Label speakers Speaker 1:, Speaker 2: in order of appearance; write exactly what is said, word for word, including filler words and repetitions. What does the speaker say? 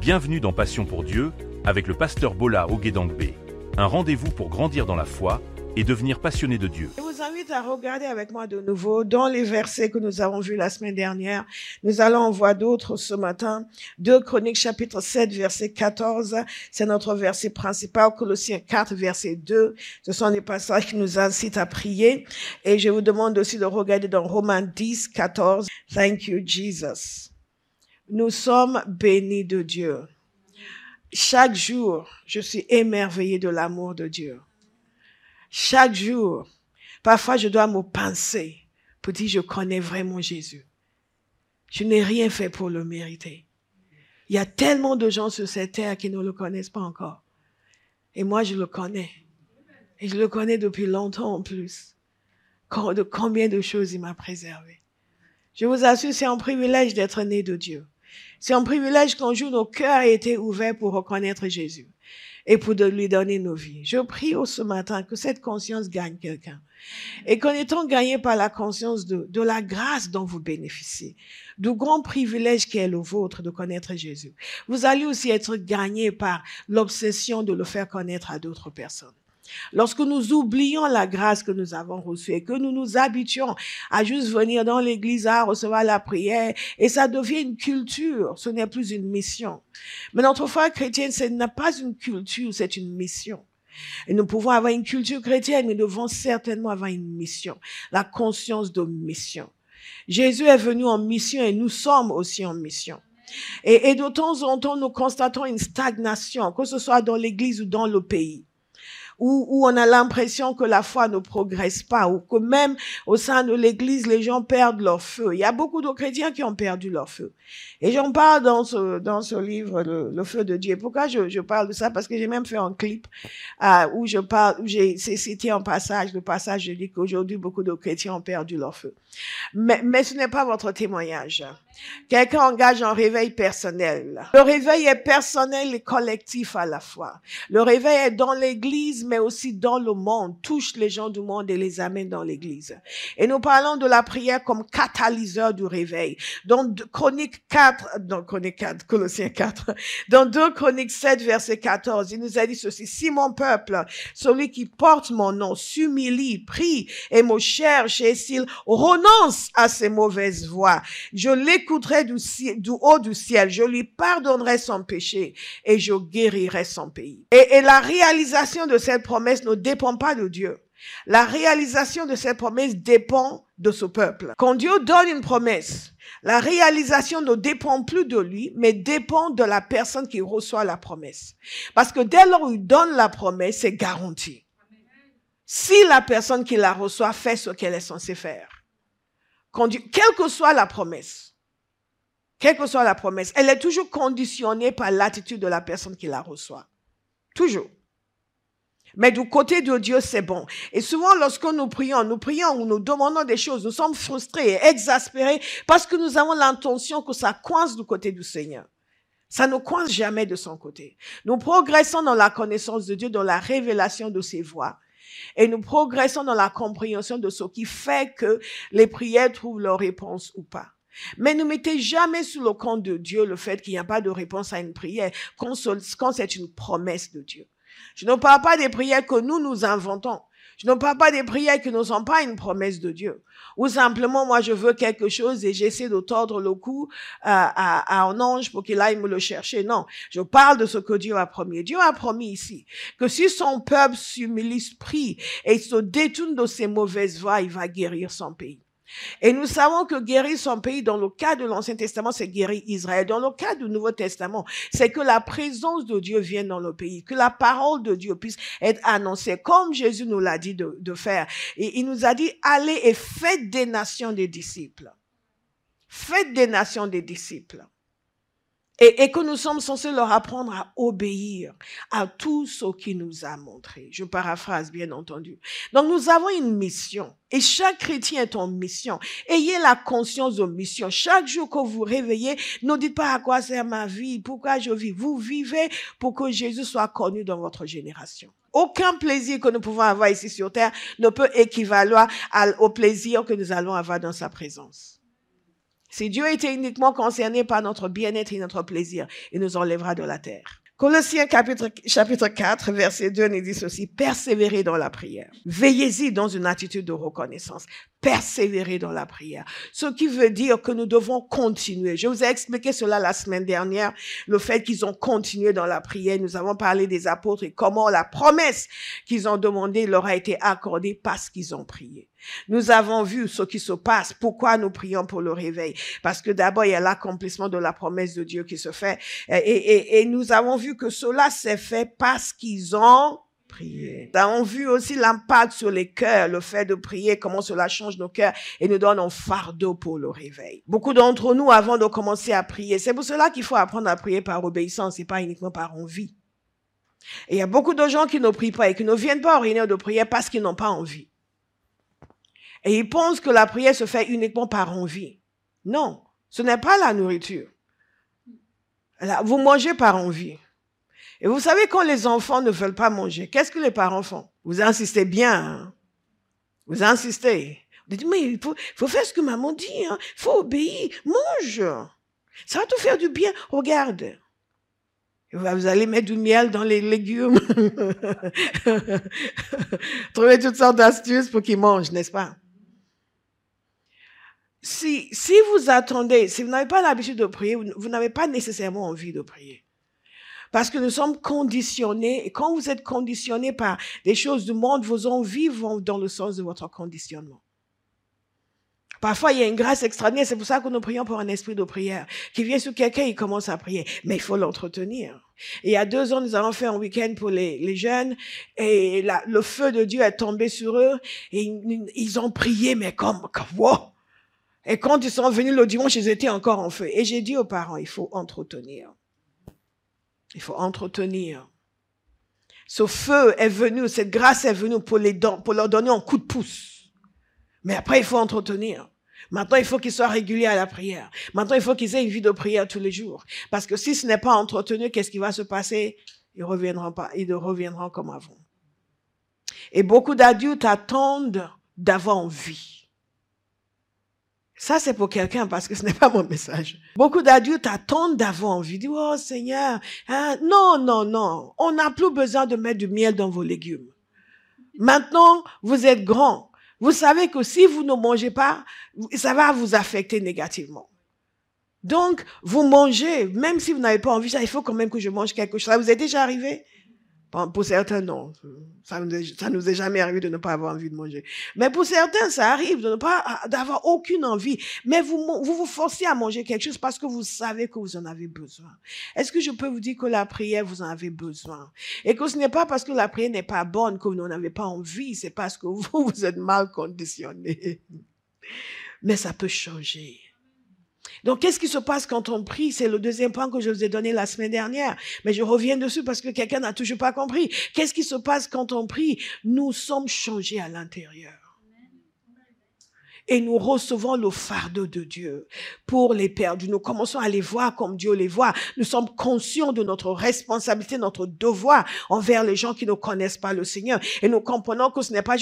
Speaker 1: Bienvenue dans Passion pour Dieu avec le pasteur Bola Oguedangbe. Un rendez-vous pour grandir dans la foi et devenir passionné de Dieu.
Speaker 2: Je vous invite à regarder avec moi de nouveau dans les versets que nous avons vus la semaine dernière. Nous allons en voir d'autres ce matin. deux Chroniques chapitre sept verset quatorze. C'est notre verset principal. Colossiens quatre verset deux. Ce sont des passages qui nous incitent à prier. Et je vous demande aussi de regarder dans Romains dix quatorze. Thank you, Jesus. Nous sommes bénis de Dieu. Chaque jour, je suis émerveillée de l'amour de Dieu. Chaque jour, parfois je dois me pincer pour dire je connais vraiment Jésus. Je n'ai rien fait pour le mériter. Il y a tellement de gens sur cette terre qui ne le connaissent pas encore. Et moi, je le connais. Et je le connais depuis longtemps en plus. De combien de choses il m'a préservé. Je vous assure, c'est un privilège d'être né de Dieu. C'est un privilège qu'un jour nos cœurs aient été ouverts pour reconnaître Jésus et pour de lui donner nos vies. Je prie ce matin que cette conscience gagne quelqu'un. Et qu'en étant gagné par la conscience de, de la grâce dont vous bénéficiez, du grand privilège qui est le vôtre de connaître Jésus, vous allez aussi être gagné par l'obsession de le faire connaître à d'autres personnes. Lorsque nous oublions la grâce que nous avons reçue et que nous nous habituons à juste venir dans l'église à recevoir la prière et ça devient une culture, ce n'est plus une mission. Mais notre foi chrétienne, ce n'est pas une culture, c'est une mission. Et nous pouvons avoir une culture chrétienne, mais nous devons certainement avoir une mission, la conscience de mission. Jésus est venu en mission et nous sommes aussi en mission. Et, et de temps en temps, nous constatons une stagnation, que ce soit dans l'église ou dans le pays. Où, où on a l'impression que la foi ne progresse pas, ou que même au sein de l'église, les gens perdent leur feu. Il y a beaucoup de chrétiens qui ont perdu leur feu. Et j'en parle dans ce, dans ce livre, le, le feu de Dieu. Pourquoi je, je parle de ça? Parce que j'ai même fait un clip, euh, où je parle, où j'ai cité un passage, le passage, je dis qu'aujourd'hui, beaucoup de chrétiens ont perdu leur feu. Mais, mais ce n'est pas votre témoignage. Quelqu'un engage un réveil personnel. Le réveil est personnel et collectif à la fois. Le réveil est dans l'église, mais aussi dans le monde, touche les gens du monde et les amène dans l'église. Et nous parlons de la prière comme catalyseur du réveil. Dans Chronique quatre, dans Chronique quatre, Colossiens quatre, dans deux Chroniques sept, verset quatorze, il nous a dit ceci: si mon peuple, celui qui porte mon nom, s'humilie, prie et me cherche, et s'il renonce à ses mauvaises voies, je l'écouterai du, du haut du ciel, je lui pardonnerai son péché et je guérirai son pays. Et, et la réalisation de cette promesse ne dépend pas de Dieu. La réalisation de cette promesse dépend de ce peuple. Quand Dieu donne une promesse, la réalisation ne dépend plus de lui, mais dépend de la personne qui reçoit la promesse. Parce que dès lors où il donne la promesse, c'est garanti. Si la personne qui la reçoit fait ce qu'elle est censée faire. Quand Dieu, quelle que soit la promesse, quelle que soit la promesse, elle est toujours conditionnée par l'attitude de la personne qui la reçoit. Toujours. Mais du côté de Dieu, c'est bon. Et souvent, lorsque nous prions, nous prions ou nous demandons des choses, nous sommes frustrés et exaspérés parce que nous avons l'intention que ça coince du côté du Seigneur. Ça ne coince jamais de son côté. Nous progressons dans la connaissance de Dieu, dans la révélation de ses voies. Et nous progressons dans la compréhension de ce qui fait que les prières trouvent leur réponse ou pas. Mais ne mettez jamais sous le compte de Dieu le fait qu'il n'y a pas de réponse à une prière quand c'est une promesse de Dieu. Je ne parle pas des prières que nous nous inventons. Je ne parle pas des prières qui ne sont pas une promesse de Dieu. Ou simplement, moi, je veux quelque chose et j'essaie de tordre le cou à, à, à un ange pour qu'il aille me le chercher. Non, je parle de ce que Dieu a promis. Dieu a promis ici que si son peuple s'humilie, prie et se détourne de ses mauvaises voies, il va guérir son pays. Et nous savons que guérir son pays, dans le cas de l'Ancien Testament, c'est guérir Israël. Dans le cas du Nouveau Testament, c'est que la présence de Dieu vienne dans le pays, que la parole de Dieu puisse être annoncée, comme Jésus nous l'a dit de, de faire. Et il nous a dit, allez et faites des nations des disciples. Faites des nations des disciples. Et, et que nous sommes censés leur apprendre à obéir à tout ce qu'il nous a montré. Je paraphrase, bien entendu. Donc, nous avons une mission. Et chaque chrétien est en mission. Ayez la conscience de mission. Chaque jour que vous vous réveillez, ne dites pas à quoi sert ma vie, pourquoi je vis. Vous vivez pour que Jésus soit connu dans votre génération. Aucun plaisir que nous pouvons avoir ici sur terre ne peut équivaloir au plaisir que nous allons avoir dans sa présence. Si Dieu était uniquement concerné par notre bien-être et notre plaisir, il nous enlèvera de la terre. Colossiens chapitre, chapitre quatre, verset deux, nous dit ceci: persévérez dans la prière. Veillez-y dans une attitude de reconnaissance. Persévérer dans la prière. Ce qui veut dire que nous devons continuer. Je vous ai expliqué cela la semaine dernière, le fait qu'ils ont continué dans la prière. Nous avons parlé des apôtres et comment la promesse qu'ils ont demandée leur a été accordée parce qu'ils ont prié. Nous avons vu ce qui se passe. Pourquoi nous prions pour le réveil? Parce que d'abord, il y a l'accomplissement de la promesse de Dieu qui se fait. Et, et, et nous avons vu que cela s'est fait parce qu'ils ont prié. Nous avons vu aussi l'impact sur les cœurs, le fait de prier, comment cela change nos cœurs et nous donne un fardeau pour le réveil. Beaucoup d'entre nous, avant de commencer à prier, c'est pour cela qu'il faut apprendre à prier par obéissance et pas uniquement par envie. Et il y a beaucoup de gens qui ne prient pas et qui ne viennent pas aux réunions de prière parce qu'ils n'ont pas envie. Et ils pensent que la prière se fait uniquement par envie. Non, ce n'est pas la nourriture. Là, vous mangez par envie. Et vous savez, quand les enfants ne veulent pas manger, qu'est-ce que les parents font? Vous insistez bien. Hein? Vous insistez. Vous dites, mais il faut, faut faire ce que maman dit. Il hein? faut obéir. Mange. Ça va te faire du bien. Regarde. Vous allez mettre du miel dans les légumes. Trouver toutes sortes d'astuces pour qu'ils mangent, n'est-ce pas? Si, si vous attendez, si vous n'avez pas l'habitude de prier, vous, vous n'avez pas nécessairement envie de prier. Parce que nous sommes conditionnés, et quand vous êtes conditionné par des choses du monde, vos envies vont dans le sens de votre conditionnement. Parfois, il y a une grâce extraordinaire, c'est pour ça que nous prions pour un esprit de prière, qui vient sur quelqu'un, il commence à prier, mais il faut l'entretenir. Et il y a deux ans, nous avons fait un week-end pour les, les jeunes, et la, le feu de Dieu est tombé sur eux, et ils, ils ont prié, mais comme, comme wow. Et quand ils sont venus le dimanche, ils étaient encore en feu. Et j'ai dit aux parents, il faut entretenir. Il faut entretenir. Ce feu est venu, cette grâce est venue pour, les, pour leur donner un coup de pouce. Mais après, il faut entretenir. Maintenant, il faut qu'ils soient réguliers à la prière. Maintenant, il faut qu'ils aient une vie de prière tous les jours. Parce que si ce n'est pas entretenu, qu'est-ce qui va se passer? Ils reviendront pas, ils reviendront comme avant. Et beaucoup d'adultes attendent d'avoir envie. Ça, c'est pour quelqu'un parce que ce n'est pas mon message. Beaucoup d'adultes attendent d'avoir envie. Ils disent, oh Seigneur, hein? Non, non, non. On n'a plus besoin de mettre du miel dans vos légumes. Maintenant, vous êtes grands. Vous savez que si vous ne mangez pas, ça va vous affecter négativement. Donc, vous mangez, même si vous n'avez pas envie, il faut quand même que je mange quelque chose. Ça vous est déjà arrivé? Pour certains, non. Ça nous est, ça nous est jamais arrivé de ne pas avoir envie de manger. Mais pour certains, ça arrive de ne pas, d'avoir aucune envie. Mais vous, vous vous forcez à manger quelque chose parce que vous savez que vous en avez besoin. Est-ce que je peux vous dire que la prière, vous en avez besoin? Et que ce n'est pas parce que la prière n'est pas bonne que vous n'en avez pas envie. C'est parce que vous, vous êtes mal conditionné. Mais ça peut changer. Donc, qu'est-ce qui se passe quand on prie? C'est le deuxième point que je vous ai donné la semaine dernière. Mais je reviens dessus parce que quelqu'un n'a toujours pas compris. Qu'est-ce qui se passe quand on prie? Nous sommes changés à l'intérieur. Et nous recevons le fardeau de Dieu pour les perdus. Nous commençons à les voir comme Dieu les voit. Nous sommes conscients de notre responsabilité, notre devoir envers les gens qui ne connaissent pas le Seigneur. Et nous comprenons que ce n'est pas